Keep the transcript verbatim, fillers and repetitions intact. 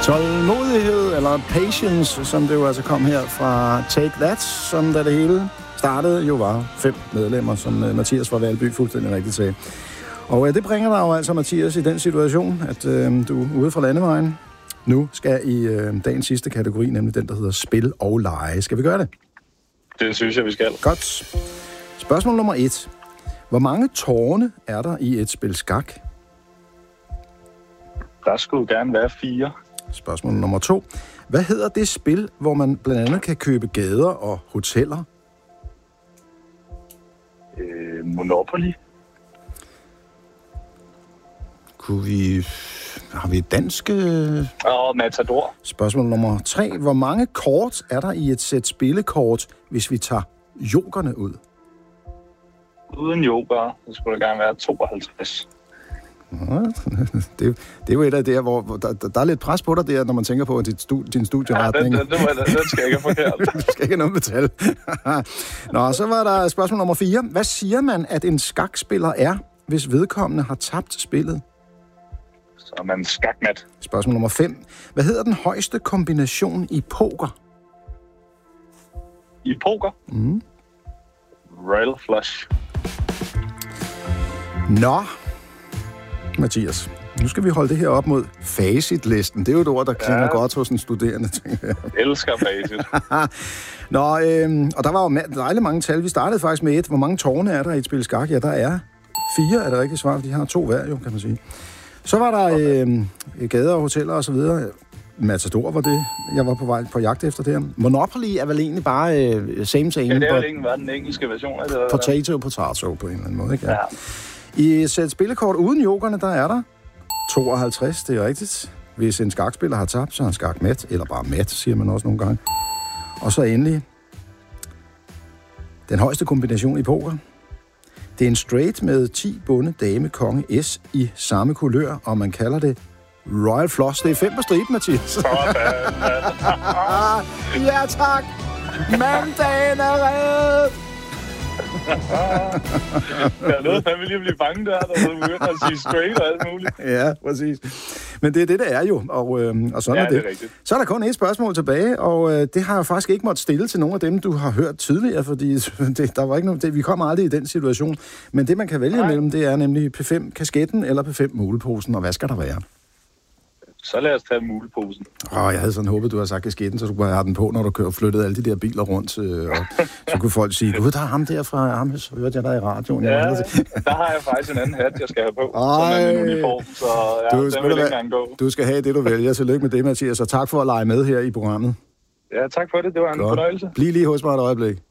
Tålmodighed, eller patience, som det jo altså kom her fra Take That, som da det hele startede, jo var fem medlemmer, som uh, Mathias fra Valby fuldstændig rigtigt sagde. Og uh, det bringer dig jo altså, Mathias, i den situation, at uh, du er ude fra landevejen. Nu skal i uh, dagens sidste kategori, nemlig den, der hedder spil og lege. Skal vi gøre det? Det synes jeg, vi skal. Godt. Spørgsmål nummer et. Hvor mange tårne er der i et spil skak? Der skulle gerne være fire. Spørgsmål nummer to. Hvad hedder det spil, hvor man blandt andet kan købe gader og hoteller? Øh, Monopoly. Kunne vi... Har vi et dansk... Og Matador. Spørgsmål nummer tre. Hvor mange kort er der i et sæt spillekort, hvis vi tager jokerne ud? Uden joker, så skulle der gerne være tooghalvtreds. Ja, det, det er jo et af det, hvor, hvor der, der er lidt pres på dig der, når man tænker på din, stu, din studieretning. Ja, det, det, det, det skal ikke have forkert. Du skal ikke have noget metal. Nå, så var der spørgsmål nummer fire. Hvad siger man, at en skakspiller er, hvis vedkommende har tabt spillet? Så er man skakmat. Spørgsmål nummer fem. Hvad hedder den højeste kombination i poker? I poker? Mm. Royal flush. Nå, Mathias, nu skal vi holde det her op mod facitlisten. Det er jo et ord, der klinger ja. godt hos en studerende, tænker jeg. Jeg elsker facit. Nå, øhm, og der var jo dejligt mange tal. Vi startede faktisk med et. Hvor mange tårne er der i et spil skak? Ja, der er fire, er det rigtigt svar? De har to hver, jo, kan man sige. Så var der øhm, gader og hoteller og så videre. Matador var det. Jeg var på vej på jagt efter det her. Monopoly er vel egentlig bare øh, same same. Ja, det er vel egentlig bare den engelske version af det. Potato og potato på en eller anden måde, ikke? Ja. I et sæt spillekort uden jokerne, der er der tooghalvtreds, det er rigtigt. Hvis en skakspiller har tabt, så er han skakmat, eller bare mat, siger man også nogle gange. Og så endelig, den højeste kombination i poker. Det er en straight med ti bunde, dame, konge, S i samme kulør, og man kalder det Royal Flush. Det er fem på striben, Mathias. Ja, tak. Mandagen er reddet. Jeg er nødt til at lige blive bange der, der begynder at sige straight og alt muligt. Ja, præcis. Men det er det, der er jo, og, øh, og sådan ja, er det. det er rigtigt. Så er der kun et spørgsmål tilbage, og øh, det har jeg faktisk ikke måttet stille til nogle af dem, du har hørt tidligere, fordi det, der var ikke noget, det, vi kommer aldrig i den situation. Men det, man kan vælge imellem, det er nemlig P fem kasketten eller P fem muleposen, og hvad skal der være? Så lad os tage muleposen. Åh, jeg havde sådan håbet, du havde sagt kasketten, så du kunne have den på, når du kører flyttede alle de der biler rundt. Øh, og så kunne folk sige, gud, der er ham der fra ham, så hørte jeg dig i radioen. Ja, der har jeg faktisk en anden hat, jeg skal have på. Ej, som er min uniform, så ja, du, den vil ikke engang gå. Du skal have det, du vælger. Tillykke med det, Mathias, og tak for at lege med her i programmet. Ja, tak for det. Det var en Godt. fornøjelse. Bliv lige hos mig et øjeblik.